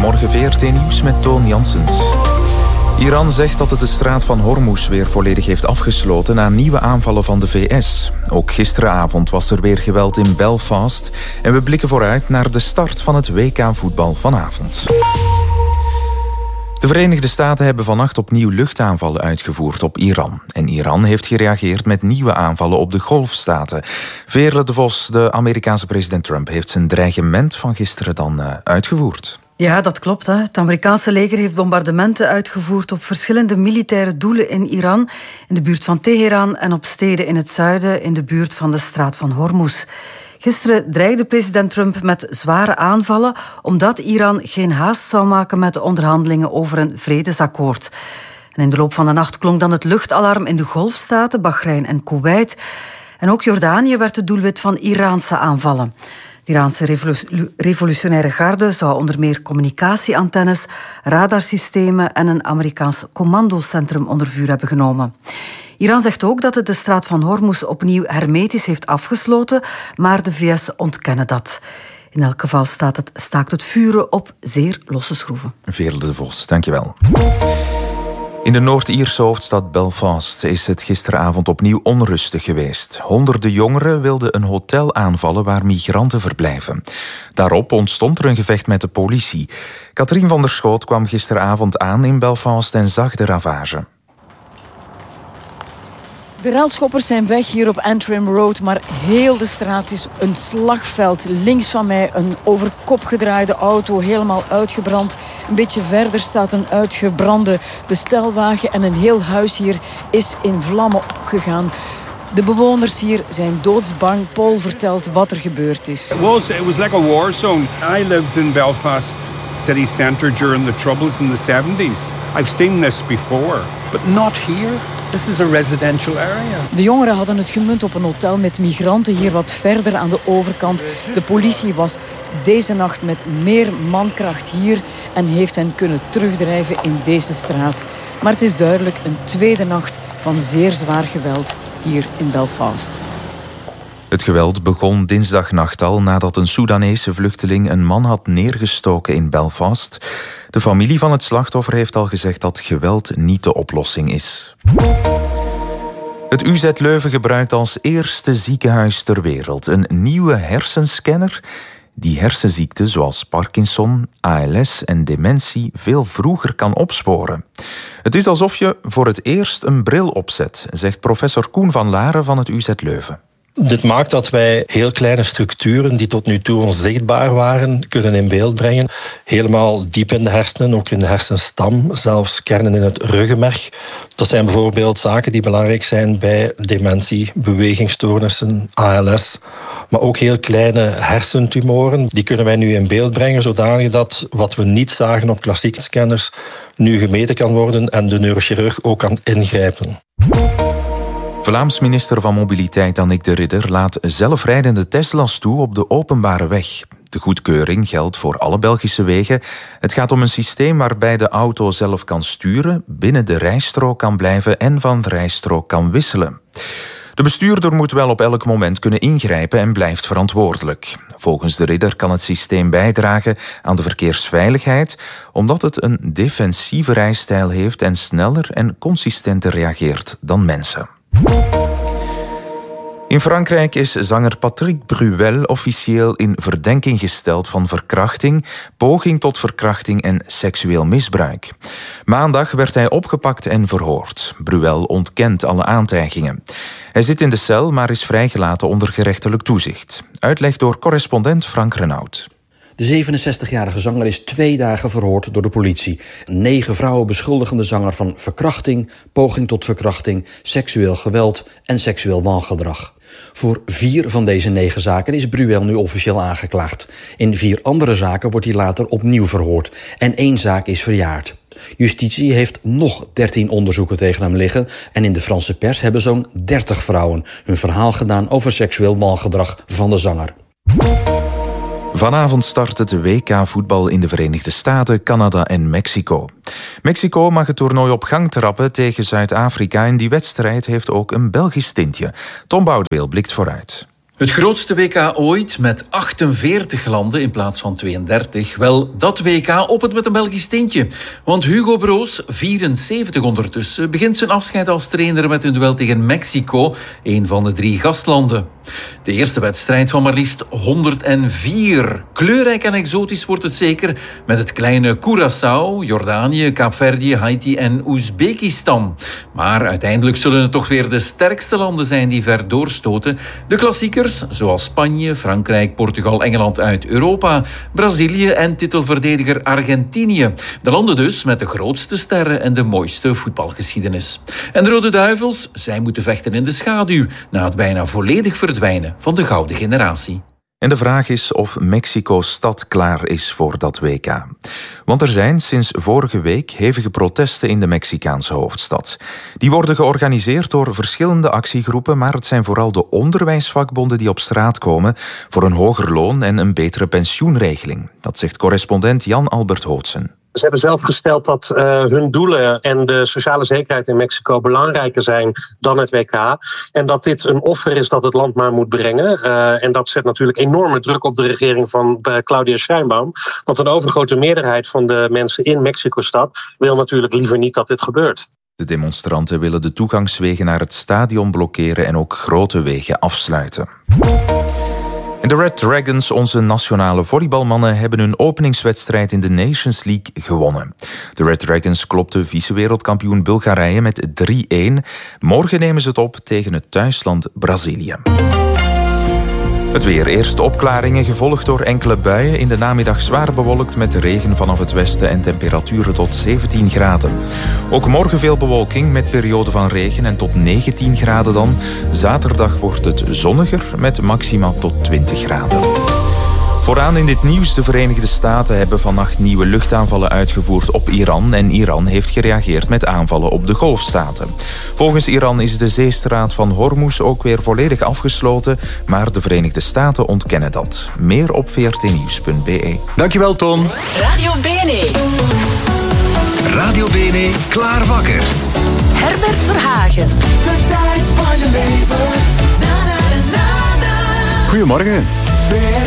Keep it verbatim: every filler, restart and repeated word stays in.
Goedemorgen V R T-nieuws met Toon Janssens. Iran zegt dat het de straat van Hormuz weer volledig heeft afgesloten na nieuwe aanvallen van de V S. Ook gisteravond was er weer geweld in Belfast en we blikken vooruit naar de start van het W K-voetbal vanavond. De Verenigde Staten hebben vannacht opnieuw luchtaanvallen uitgevoerd op Iran. En Iran heeft gereageerd met nieuwe aanvallen op de Golfstaten. Veerle de Vos, de Amerikaanse president Trump, heeft zijn dreigement van gisteren dan uh, uitgevoerd. Ja, dat klopt. Hè. Het Amerikaanse leger heeft bombardementen uitgevoerd op verschillende militaire doelen in Iran, in de buurt van Teheran en op steden in het zuiden in de buurt van de straat van Hormuz. Gisteren dreigde president Trump met zware aanvallen omdat Iran geen haast zou maken met de onderhandelingen over een vredesakkoord. En in de loop van de nacht klonk dan het luchtalarm in de Golfstaten, Bahrein en Kuwait. En ook Jordanië werd het doelwit van Iraanse aanvallen. De Iraanse revolu- revolutionaire garde zou onder meer communicatieantennes, radarsystemen en een Amerikaans commandocentrum onder vuur hebben genomen. Iran zegt ook dat het de straat van Hormuz opnieuw hermetisch heeft afgesloten, maar de V S ontkennen dat. In elk geval staat het, staakt het vuren op zeer losse schroeven. Veerle de Vos, dankjewel. In de Noord-Ierse hoofdstad Belfast is het gisteravond opnieuw onrustig geweest. Honderden jongeren wilden een hotel aanvallen waar migranten verblijven. Daarop ontstond er een gevecht met de politie. Katrien van der Schoot kwam gisteravond aan in Belfast en zag de ravage. De relschoppers zijn weg hier op Antrim Road, maar heel de straat is een slagveld. Links van mij een over kop gedraaide auto, helemaal uitgebrand. Een beetje verder staat een uitgebrande bestelwagen en een heel huis hier is in vlammen opgegaan. De bewoners hier zijn doodsbang. Paul vertelt wat er gebeurd is. It was, it was like a war zone. I lived in Belfast city centre during the Troubles in the seventies. I've seen this before, but not here. This is a residential area. De jongeren hadden het gemunt op een hotel met migranten hier wat verder aan de overkant. De politie was deze nacht met meer mankracht hier en heeft hen kunnen terugdrijven in deze straat. Maar het is duidelijk een tweede nacht van zeer zwaar geweld hier in Belfast. Het geweld begon dinsdagnacht al nadat een Soedanese vluchteling een man had neergestoken in Belfast. De familie van het slachtoffer heeft al gezegd dat geweld niet de oplossing is. Het U Z Leuven gebruikt als eerste ziekenhuis ter wereld een nieuwe hersenscanner die hersenziekten zoals Parkinson, A L S en dementie veel vroeger kan opsporen. Het is alsof je voor het eerst een bril opzet, zegt professor Koen van Laren van het U Z Leuven. Dit maakt dat wij heel kleine structuren die tot nu toe onzichtbaar waren, kunnen in beeld brengen. Helemaal diep in de hersenen, ook in de hersenstam, zelfs kernen in het ruggenmerg. Dat zijn bijvoorbeeld zaken die belangrijk zijn bij dementie, bewegingsstoornissen, A L S. Maar ook heel kleine hersentumoren, die kunnen wij nu in beeld brengen, zodanig dat wat we niet zagen op klassieke scanners nu gemeten kan worden en de neurochirurg ook kan ingrijpen. Vlaams minister van Mobiliteit Annick de Ridder laat zelfrijdende Tesla's toe op de openbare weg. De goedkeuring geldt voor alle Belgische wegen. Het gaat om een systeem waarbij de auto zelf kan sturen, binnen de rijstrook kan blijven en van de rijstrook kan wisselen. De bestuurder moet wel op elk moment kunnen ingrijpen en blijft verantwoordelijk. Volgens de Ridder kan het systeem bijdragen aan de verkeersveiligheid, omdat het een defensieve rijstijl heeft en sneller en consistenter reageert dan mensen. In Frankrijk is zanger Patrick Bruel officieel in verdenking gesteld van verkrachting, poging tot verkrachting en seksueel misbruik. Maandag werd hij opgepakt en verhoord. Bruel ontkent alle aantijgingen. Hij zit in de cel, maar is vrijgelaten onder gerechtelijk toezicht. Uitleg door correspondent Frank Renaud. De zevenenzestigjarige zanger is twee dagen verhoord door de politie. Negen vrouwen beschuldigen de zanger van verkrachting, poging tot verkrachting, seksueel geweld en seksueel wangedrag. Voor vier van deze negen zaken is Bruel nu officieel aangeklaagd. In vier andere zaken wordt hij later opnieuw verhoord. En één zaak is verjaard. Justitie heeft nog dertien onderzoeken tegen hem liggen en in de Franse pers hebben zo'n dertig vrouwen hun verhaal gedaan over seksueel wangedrag van de zanger. Vanavond start het W K-voetbal in de Verenigde Staten, Canada en Mexico. Mexico mag het toernooi op gang trappen tegen Zuid-Afrika en die wedstrijd heeft ook een Belgisch tintje. Tom Boudeweel blikt vooruit. Het grootste W K ooit met achtenveertig landen in plaats van tweeëndertig. Wel, dat W K op het met een Belgisch tintje. Want Hugo Broos, vierenzeventig ondertussen, begint zijn afscheid als trainer met een duel tegen Mexico, een van de drie gastlanden. De eerste wedstrijd van maar liefst honderdvier. Kleurrijk en exotisch wordt het zeker met het kleine Curaçao, Jordanië, Kaapverdië, Haiti en Oezbekistan. Maar uiteindelijk zullen het toch weer de sterkste landen zijn die ver doorstoten. De klassiekers, zoals Spanje, Frankrijk, Portugal, Engeland uit Europa, Brazilië en titelverdediger Argentinië. De landen dus met de grootste sterren en de mooiste voetbalgeschiedenis. En de Rode Duivels, zij moeten vechten in de schaduw na het bijna volledig verdwijnen van de gouden generatie. En de vraag is of Mexico-stad klaar is voor dat W K. Want er zijn sinds vorige week hevige protesten in de Mexicaanse hoofdstad. Die worden georganiseerd door verschillende actiegroepen, maar het zijn vooral de onderwijsvakbonden die op straat komen voor een hoger loon en een betere pensioenregeling. Dat zegt correspondent Jan Albert Hootsen. Ze hebben zelf gesteld dat uh, hun doelen en de sociale zekerheid in Mexico belangrijker zijn dan het W K. En dat dit een offer is dat het land maar moet brengen. Uh, en dat zet natuurlijk enorme druk op de regering van uh, Claudia Sheinbaum. Want een overgrote meerderheid van de mensen in Mexico-stad wil natuurlijk liever niet dat dit gebeurt. De demonstranten willen de toegangswegen naar het stadion blokkeren en ook grote wegen afsluiten. En de Red Dragons, onze nationale volleybalmannen, hebben hun openingswedstrijd in de Nations League gewonnen. De Red Dragons klopten vice-wereldkampioen Bulgarije met drie-een. Morgen nemen ze het op tegen het thuisland Brazilië. Het weer. Eerst opklaringen, gevolgd door enkele buien. In de namiddag zwaar bewolkt met regen vanaf het westen en temperaturen tot zeventien graden. Ook morgen veel bewolking met perioden van regen en tot negentien graden dan. Zaterdag wordt het zonniger met maxima tot twintig graden. Vooraan in dit nieuws, de Verenigde Staten hebben vannacht nieuwe luchtaanvallen uitgevoerd op Iran en Iran heeft gereageerd met aanvallen op de Golfstaten. Volgens Iran is de zeestraat van Hormuz ook weer volledig afgesloten, maar de Verenigde Staten ontkennen dat. Meer op v r t nieuws punt b e. Dankjewel, Tom. Radio B N E. Radio B N E, klaar wakker. Herbert Verhagen. De tijd van je leven. Na, na, na, na. Goedemorgen.